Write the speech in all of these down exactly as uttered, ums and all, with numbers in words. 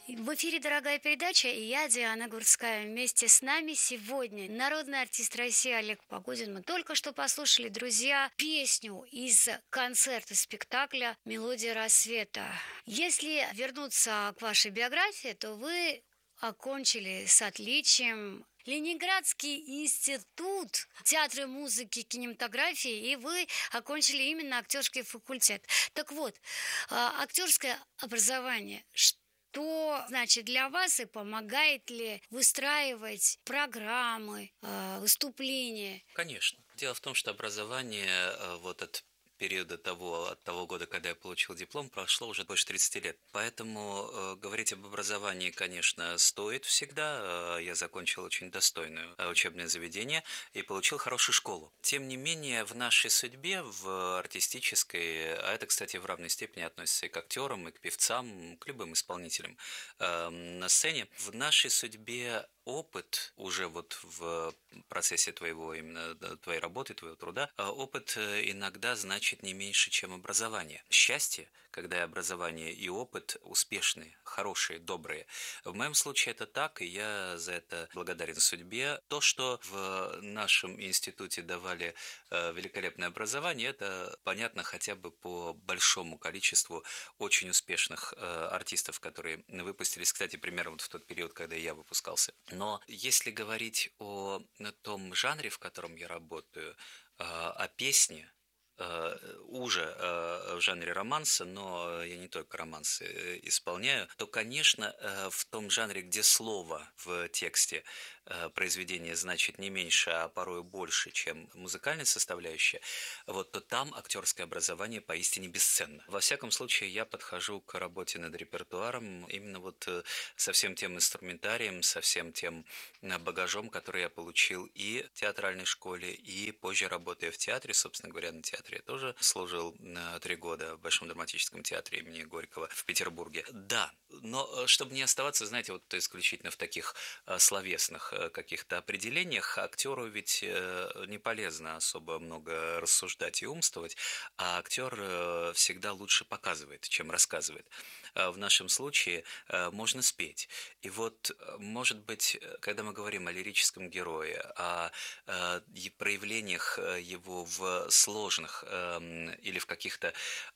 В эфире «Дорогая передача» и я, Диана Гурцкая. Вместе с нами сегодня народный артист России Олег Погодин. Мы только что послушали, друзья, песню из концерта спектакля «Мелодия рассвета». Если вернуться к вашей биографии, то вы окончили с отличием Ленинградский институт театра, музыки, кинематографии, и вы окончили именно актерский факультет. Так вот, а, актерское образование, что значит для вас и помогает ли выстраивать программы, а, выступления? Конечно. Дело в том, что образование э, вот от периода того, от того года, когда я получил диплом, прошло уже больше тридцати лет. Поэтому э, говорить об образовании, конечно, стоит всегда. Э, я закончил очень достойное э, учебное заведение и получил хорошую школу. Тем не менее, в нашей судьбе, в артистической, а это, кстати, в равной степени относится и к актерам, и к певцам, к любым исполнителям э, на сцене, в нашей судьбе опыт уже вот в процессе твоего именно твоей работы, твоего труда, а опыт иногда значит не меньше, чем образование. Счастье, когда и образование, и опыт успешные, хорошие, добрые. В моем случае это так, и я за это благодарен судьбе. То, что в нашем институте давали великолепное образование, это понятно хотя бы по большому количеству очень успешных артистов, которые выпустились, кстати, примерно вот в тот период, когда я выпускался. Но если говорить о том жанре, в котором я работаю, о песне, уже в жанре романса, но я не только романсы исполняю, то, конечно, в том жанре, где слово в тексте произведения значит не меньше, а порой больше, чем музыкальная составляющая, вот, то там актерское образование поистине бесценно. Во всяком случае, я подхожу к работе над репертуаром именно вот со всем тем инструментарием, со всем тем багажом, который я получил и в театральной школе, и позже работая в театре, собственно говоря, на театре я тоже служил три года в Большом драматическом театре имени Горького в Петербурге. Да, но чтобы не оставаться, знаете, вот исключительно в таких словесных каких-то определениях, актеру ведь не полезно особо много рассуждать и умствовать, а актер всегда лучше показывает, чем рассказывает. В нашем случае можно спеть. И вот, может быть, когда мы говорим о лирическом герое, о проявлениях его в сложных или в каких-то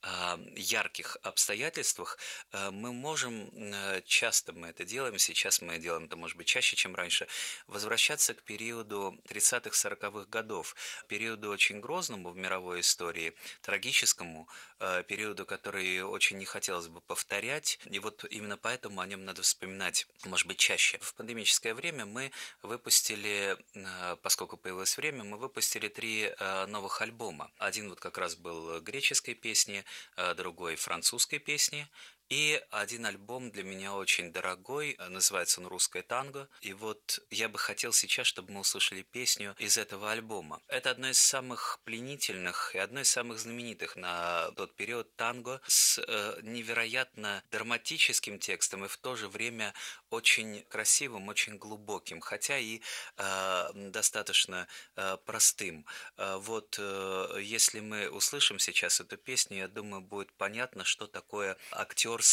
ярких обстоятельствах, мы можем, часто мы это делаем, сейчас мы делаем это, может быть, чаще, чем раньше, возвращаться к периоду тридцатых-сороковых годов, периоду очень грозному в мировой истории, трагическому, периоду, который очень не хотелось бы повторять, и вот именно поэтому о нем надо вспоминать, может быть, чаще. В пандемическое время мы выпустили, поскольку появилось время, мы выпустили три новых альбома. Один вот как раз был греческой песни, другой французской песни. И один альбом для меня очень дорогой, называется он «Русское танго». И вот я бы хотел сейчас, чтобы мы услышали песню из этого альбома. Это одно из самых пленительных и одно из самых знаменитых на тот период танго с э, невероятно драматическим текстом и в то же время очень красивым, очень глубоким, хотя и э, достаточно э, простым. Э, вот э, если мы услышим сейчас эту песню, я думаю, будет понятно, что такое актер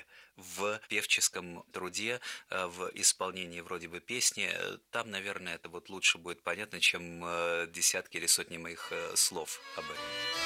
в певческом труде, в исполнении вроде бы песни. Там, наверное, это вот лучше будет понятно, чем десятки или сотни моих слов об этом.